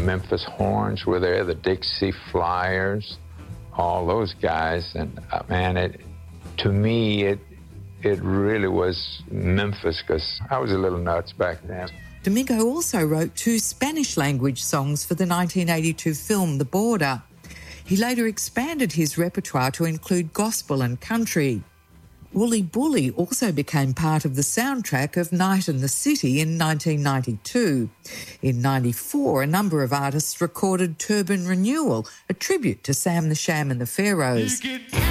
Memphis Horns were there, the Dixie Flyers, all those guys. And, to me, it really was Memphis, because I was a little nuts back then. Domingo also wrote 2 Spanish-language songs for the 1982 film The Border. He later expanded his repertoire to include gospel and country. Wooly Bully also became part of the soundtrack of Night in the City in 1992. In 1994, a number of artists recorded Turban Renewal, a tribute to Sam the Sham and the Pharaohs.